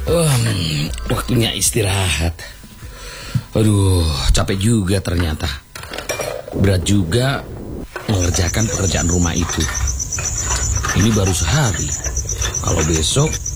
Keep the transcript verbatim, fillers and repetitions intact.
Um, waktunya istirahat. Aduh, capek juga ternyata. Berat juga mengerjakan pekerjaan rumah itu. Ini baru sehari. Kalau besok